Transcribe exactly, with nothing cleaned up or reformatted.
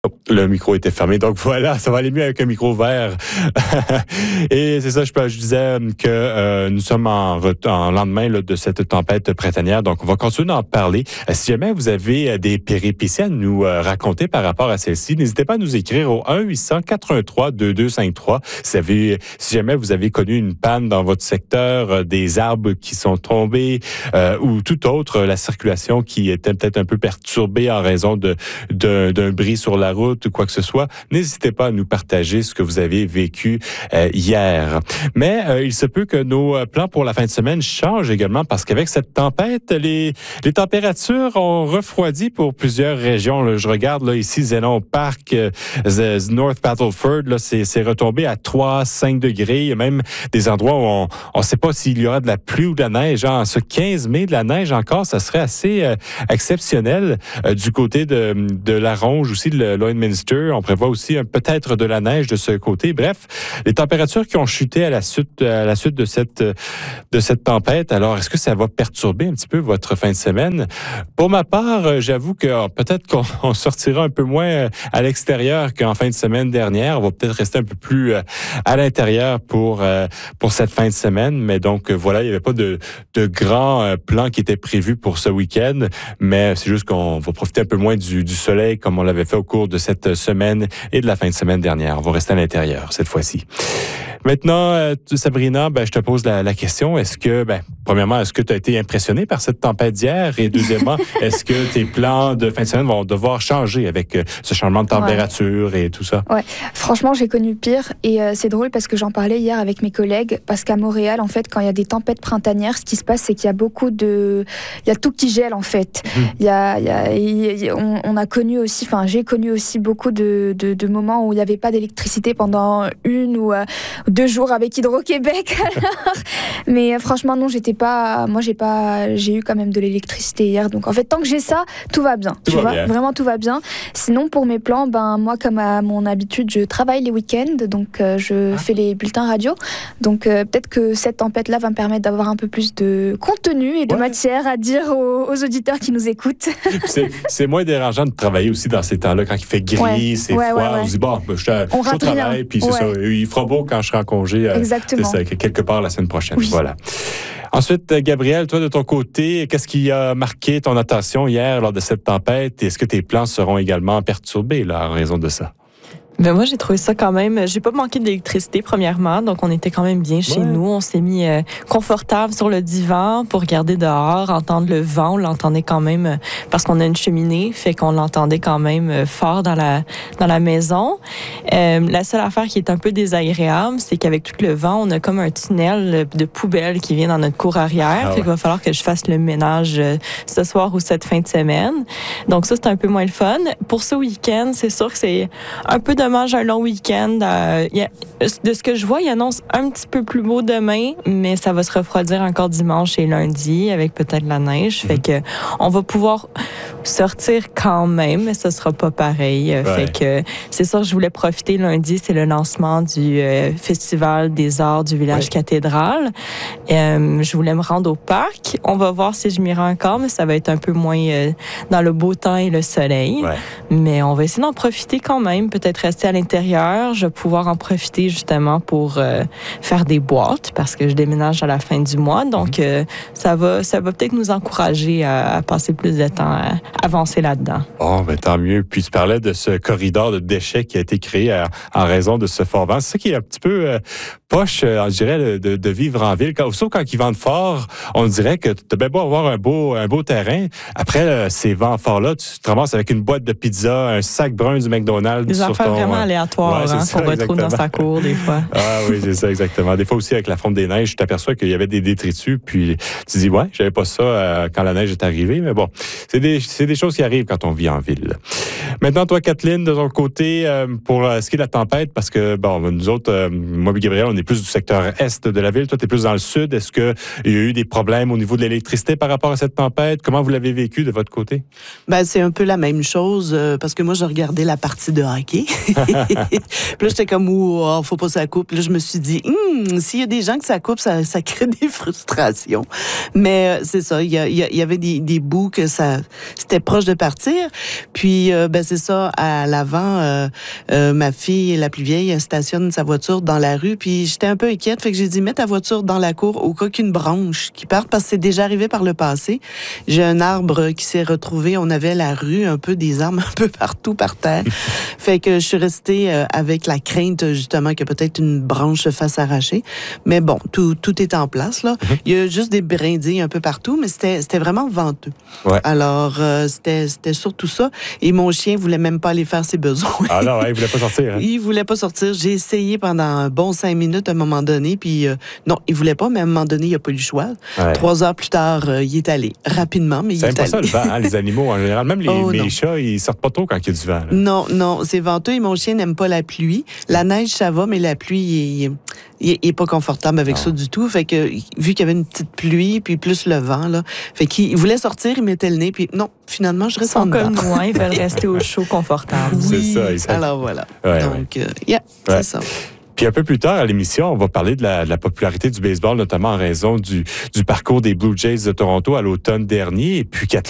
Oh, le micro était fermé, donc voilà, ça va aller mieux avec un micro vert. Et c'est ça, je, je disais que euh, nous sommes en, en lendemain là, de cette tempête printanière, donc on va continuer d'en parler. Euh, si jamais vous avez des péripéties à nous euh, raconter par rapport à celle-ci, n'hésitez pas à nous écrire au un huit cents quatre un trois deux deux cinq trois. Si, avez, si jamais vous avez connu une panne dans votre secteur, euh, des arbres qui sont tombés euh, ou tout autre, la circulation qui était peut-être un peu perturbée en raison de, de, d'un bris sur la route ou quoi que ce soit, n'hésitez pas à nous partager ce que vous avez vécu euh, hier. Mais euh, il se peut que nos plans pour la fin de semaine changent également parce qu'avec cette tempête, les, les températures ont refroidi pour plusieurs régions. Là, je regarde là, ici, Zénon Park, euh, North Battleford, là, c'est, c'est retombé à trois à cinq degrés. Il y a même des endroits où on ne sait pas s'il y aura de la pluie ou de la neige. En ce quinze mai, de la neige encore, ça serait assez euh, exceptionnel. Euh, du côté de, de la Ronge aussi, de Lloydminster, on prévoit aussi un, peut-être de la neige de ce côté. Bref, les températures qui ont chuté à la suite, à la suite de cette, de cette tempête. Alors, est-ce que ça va perturber un petit peu votre fin de semaine? Pour ma part, j'avoue que oh, peut-être qu'on on sortira un peu moins à l'extérieur qu'en fin de semaine dernière. On va peut-être rester un peu plus à l'intérieur pour, pour cette fin de semaine. Mais donc, voilà, il n'y avait pas de, de grands plans qui étaient prévus pour ce week-end. Mais c'est juste qu'on va profiter un peu moins du, du soleil comme on l'avait fait au cours de cette semaine et de la fin de semaine dernière. On va rester à l'intérieur cette fois-ci. Maintenant, euh, Sabrina, ben, je te pose la, la question. Est-ce que, ben, premièrement, est-ce que tu as été impressionné par cette tempête d'hier? Et deuxièmement, est-ce que tes plans de fin de semaine vont devoir changer avec euh, ce changement de température ouais. et tout ça? Ouais, franchement, j'ai connu pire. Et euh, c'est drôle parce que j'en parlais hier avec mes collègues. Parce qu'à Montréal, en fait, quand il y a des tempêtes printanières, ce qui se passe, c'est qu'il y a beaucoup de... Il y a tout qui gèle, en fait. Mmh. Il y a, il y a, il y a, on, on a connu aussi, enfin, j'ai connu aussi beaucoup de, de, de moments où il n'y avait pas d'électricité pendant une ou... Euh, deux jours avec Hydro-Québec. Alors. Mais euh, franchement, non, j'étais pas. Moi, j'ai pas. J'ai eu quand même de l'électricité hier. Donc, en fait, tant que j'ai ça, tout va bien. Tout tu va vois, bien. Vraiment, tout va bien. Sinon, pour mes plans, ben moi, comme à mon habitude, je travaille les week-ends, donc euh, je ah. fais les bulletins radio. Donc, euh, peut-être que cette tempête-là va me permettre d'avoir un peu plus de contenu et de ouais. matière à dire aux, aux auditeurs qui nous écoutent. c'est, c'est moins dérangeant de travailler aussi dans ces temps-là quand il fait gris, ouais. c'est ouais, froid. Ouais, ouais. On se dit bon, ben, je, je, on je travaille, puis c'est ouais. ça. Il fera beau quand je serai en congé. Euh, Exactement. C'est ça, quelque part la semaine prochaine. Oui. Voilà. Ensuite, Gabriel, toi, de ton côté, qu'est-ce qui a marqué ton attention hier lors de cette tempête? Est-ce que tes plans seront également perturbés là, en raison de ça? Ben moi, j'ai trouvé ça quand même... J'ai pas manqué d'électricité, premièrement, donc on était quand même bien chez ouais. nous. On s'est mis euh, confortable sur le divan pour regarder dehors, entendre le vent. On l'entendait quand même, euh, parce qu'on a une cheminée, fait qu'on l'entendait quand même euh, fort dans la, dans la maison. Euh, la seule affaire qui est un peu désagréable, c'est qu'avec tout le vent, on a comme un tunnel de poubelle qui vient dans notre cour arrière. Ah ouais. Fait qu'il va falloir que je fasse le ménage euh, ce soir ou cette fin de semaine. Donc ça, c'est un peu moins le fun. Pour ce week-end, c'est sûr que c'est un peu de mange un long week-end. Euh, y a, de ce que je vois, il annonce un petit peu plus beau demain, mais ça va se refroidir encore dimanche et lundi avec peut-être la neige. Mm-hmm. Fait que on va pouvoir sortir quand même, mais ce sera pas pareil. Ouais. Fait que c'est ça, je voulais profiter lundi, c'est le lancement du euh, Festival des Arts du Village ouais. Cathédrale. Euh, je voulais me rendre au parc. On va voir si je m'y rends encore, mais ça va être un peu moins euh, dans le beau temps et le soleil. Ouais. Mais on va essayer d'en profiter quand même, peut-être rester à l'intérieur. Je vais pouvoir en profiter justement pour euh, faire des boîtes parce que je déménage à la fin du mois. Donc, euh, ça va ça va peut-être nous encourager à, à passer plus de temps à avancer là-dedans. Oh, ben tant mieux. Puis tu parlais de ce corridor de déchets qui a été créé à, en raison de ce fort vent. C'est ça qui est un petit peu euh, poche, euh, je dirais, de, de vivre en ville. Quand, sauf quand il vente fort, on dirait que tu as bien beau avoir un beau, un beau terrain. Après euh, ces vents forts-là, tu te ramasses avec une boîte de pizza, un sac brun du McDonald's. Des affaires ton, vraiment aléatoires ouais, hein, ça, qu'on retrouve dans sa cour des fois. Ah oui, c'est ça, exactement. Des fois aussi, avec la fonte des neiges, tu t'aperçois qu'il y avait des détritus, puis tu dis, ouais, j'avais pas ça euh, quand la neige est arrivée, mais bon, c'est des, c'est des choses qui arrivent quand on vit en ville. Maintenant, toi, Kathleen, de ton côté, euh, pour euh, ce qui est de la tempête, parce que, bon, nous autres, euh, moi et Gabriel, on est plus du secteur est de la ville, toi, tu es plus dans le sud. Est-ce qu'il y a eu des problèmes au niveau de l'électricité par rapport à cette tempête? Comment vous l'avez vécu de votre côté? Ben, c'est un peu la même chose, euh, parce que moi, je regardais la partie de hockey. Puis là, j'étais comme, oh, faut pas que ça coupe. Puis là, je me suis dit, hm, s'il y a des gens que ça coupe, ça, ça crée des frustrations. Mais euh, c'est ça, il y, y, y avait des, des bouts que ça, c'était proche de partir. Puis, euh, ben, c'est ça, à l'avant, euh, euh, ma fille, la plus vieille, elle stationne sa voiture dans la rue, puis j'étais un peu inquiète, fait que j'ai dit, mets ta voiture dans la cour au cas qu'une branche qui parte, parce que c'est déjà arrivé par le passé. J'ai un arbre qui s'est retrouvé, on avait la rue, un peu des arbres un peu partout par terre. Fait que je suis restée euh, avec la crainte, justement, que peut-être une branche se fasse arracher. Mais bon, tout, tout est en place, là. Mm-hmm. Il y a juste des brindilles un peu partout, mais c'était, c'était vraiment venteux. Ouais. Alors, euh, c'était, c'était surtout ça. Et mon chien voulait même pas aller faire ses besoins. Ah non, ouais, il voulait pas sortir. Hein? Il voulait pas sortir. J'ai essayé pendant un bon cinq minutes à un moment donné, puis euh, non, il voulait pas, mais à un moment donné, il a pas eu le choix. Ouais. Trois heures plus tard, euh, il est allé. Rapidement, mais il est allé. C'est pas ça le vent, hein, les animaux en général. Même les, oh, les chats, ils sortent pas trop quand il y a du vent. Là. Non, non, c'est venteux et mon chien n'aime pas la pluie. La neige, ça va, mais la pluie, il, il, il est pas confortable avec non. ça du tout. Fait que, vu qu'il y avait une petite pluie, puis plus le vent, là, fait qu'il voulait sortir, il mettait le nez, puis non, finalement, je reste en dedans. Comme moi, ils veulent rester au chaud, confortable. Oui, c'est ça. Alors voilà. Ouais, Donc, ouais. Euh, yeah, ouais. c'est ça. Puis un peu plus tard à l'émission, on va parler de la, de la popularité du baseball, notamment en raison du, du parcours des Blue Jays de Toronto à l'automne dernier. Et puis